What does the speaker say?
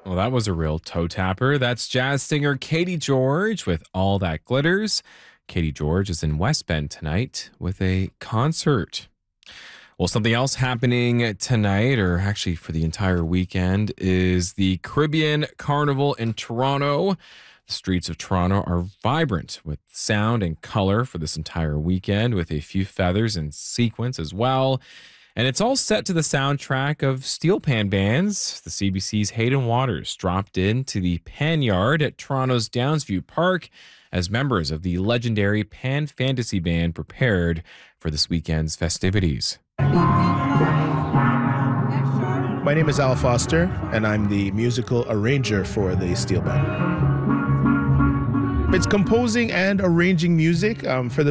Well, that was a real toe tapper. That's jazz singer Katie George with All That Glitters. Katie George is in West Bend tonight with a concert. Well, something else happening tonight, or actually for the entire weekend, is the Caribbean Carnival in Toronto. The streets of Toronto are vibrant with sound and color for this entire weekend, with a few feathers and sequins as well. And it's all set to the soundtrack of steel pan bands. The CBC's Hayden Waters dropped into the Pan Yard at Toronto's Downsview Park as members of the legendary Pan Fantasy Band prepared for this weekend's festivities. My name is Al Foster, and I'm the musical arranger for the steel band. It's composing and arranging music for the